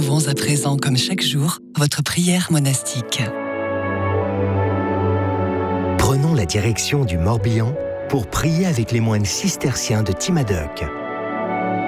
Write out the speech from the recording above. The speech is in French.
Retrouvons à présent, comme chaque jour, votre prière monastique. Prenons la direction du Morbihan pour prier avec les moines cisterciens de Timadoc.